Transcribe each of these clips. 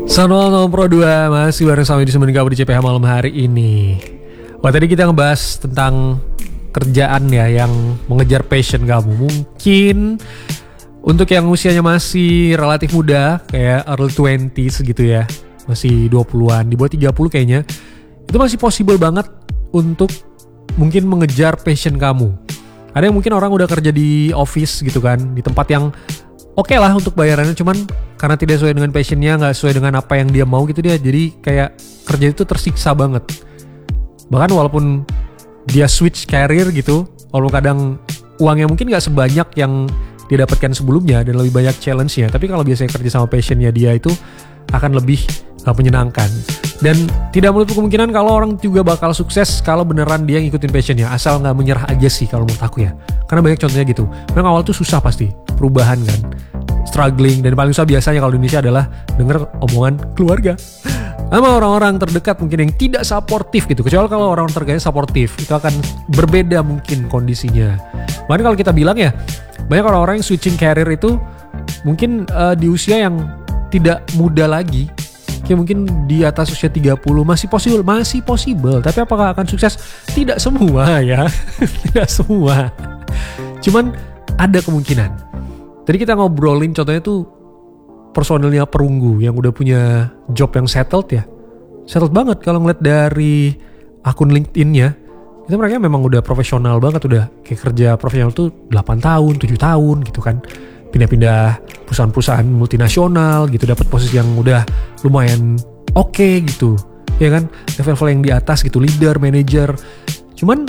Selamat malam Pro 2, masih bareng sama di Semen Kabar di CPH malam hari ini. Wah, tadi kita ngebahas tentang kerjaan ya yang mengejar passion kamu. Mungkin untuk yang usianya masih relatif muda, kayak early 20s gitu ya, masih 20-an, di bawah 30 kayaknya, itu masih possible banget untuk mungkin mengejar passion kamu. Ada yang mungkin orang udah kerja di office gitu kan, di tempat yang oke lah untuk bayarannya, cuman karena tidak sesuai dengan passionnya, gak sesuai dengan apa yang dia mau gitu, dia jadi kayak kerja itu tersiksa banget. Bahkan walaupun dia switch career gitu, walaupun kadang uangnya mungkin gak sebanyak yang dia dapatkan sebelumnya dan lebih banyak challenge-nya, tapi kalau biasanya kerja sama passionnya dia itu akan lebih menyenangkan. Dan tidak menutup kemungkinan kalau orang juga bakal sukses kalau beneran dia ngikutin passionnya, asal gak menyerah aja sih kalau menurut aku ya. Karena banyak contohnya gitu, memang awal tuh susah pasti, perubahan kan, struggling, dan paling susah biasanya kalau di Indonesia adalah denger omongan keluarga sama orang-orang terdekat mungkin yang tidak suportif gitu. Kecuali kalau orang terdekatnya suportif, itu akan berbeda mungkin kondisinya. Makanya kalau kita bilang ya, banyak orang-orang yang switching career itu mungkin di usia yang tidak muda lagi, kayak mungkin di atas usia 30 masih possible. Tapi apakah akan sukses? Tidak semua ya. Tidak semua. Cuman ada kemungkinan. Tadi kita ngobrolin contohnya tuh personilnya perunggu yang udah punya job yang settled ya. Settled banget kalau ngeliat dari akun LinkedIn-nya. Itu mereka memang udah profesional banget, udah kayak kerja profesional tuh 8 tahun, 7 tahun gitu kan. Pindah-pindah perusahaan-perusahaan multinasional gitu, dapat posisi yang udah lumayan oke gitu. Ya kan, level-level yang di atas gitu, leader, manager. Cuman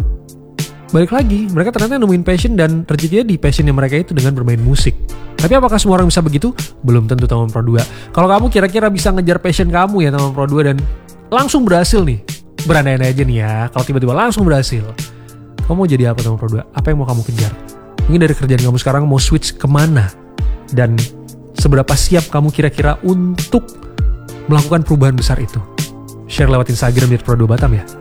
balik lagi, mereka ternyata nemuin passion dan rezekinya di passionnya mereka itu dengan bermain musik. Tapi apakah semua orang bisa begitu? Belum tentu teman Pro 2. Kalau kamu kira-kira bisa ngejar passion kamu ya teman Pro 2 dan langsung berhasil nih, berandai-andai aja nih ya, kalau tiba-tiba langsung berhasil, kamu mau jadi apa teman Pro 2? Apa yang mau kamu kejar? Mungkin dari kerjaan kamu sekarang mau switch kemana? Dan seberapa siap kamu kira-kira untuk melakukan perubahan besar itu? Share lewat Instagram @Pro2Batam ya.